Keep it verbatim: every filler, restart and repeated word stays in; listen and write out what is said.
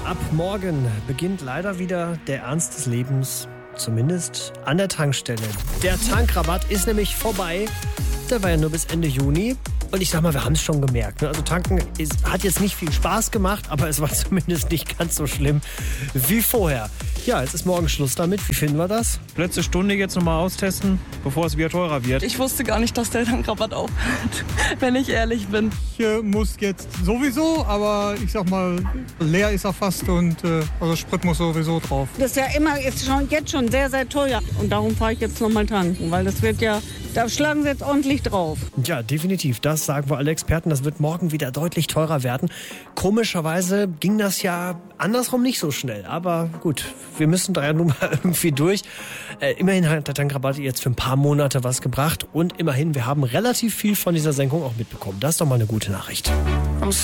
ab morgen beginnt leider wieder der Ernst des Lebens, zumindest an der Tankstelle. Der Tankrabatt ist nämlich vorbei. Der war ja nur bis Ende Juni. Und ich sag mal, wir haben es schon gemerkt. Ne? Also tanken ist, hat jetzt nicht viel Spaß gemacht, aber es war zumindest nicht ganz so schlimm wie vorher. Ja, jetzt ist morgen Schluss damit. Wie finden wir das? Letzte Stunde jetzt nochmal austesten, bevor es wieder teurer wird. Ich wusste gar nicht, dass der Tankrabatt aufhört, wenn ich ehrlich bin. Ich äh, muss jetzt sowieso, aber ich sag mal, leer ist er fast und äh, also Sprit muss sowieso drauf. Das ist ja immer, ist schon, jetzt schon sehr, sehr teuer. Und darum fahre ich jetzt nochmal tanken, weil das wird ja, da schlagen sie jetzt ordentlich drauf. Ja, definitiv. Das sagen wir alle Experten. Das wird morgen wieder deutlich teurer werden. Komischerweise ging das ja andersrum nicht so schnell. Aber gut, wir müssen da ja nun mal irgendwie durch. Äh, immerhin hat der Tankrabatt jetzt für ein paar Monate was gebracht. Und immerhin, wir haben relativ viel von dieser Senkung auch mitbekommen. Das ist doch mal eine gute Nachricht.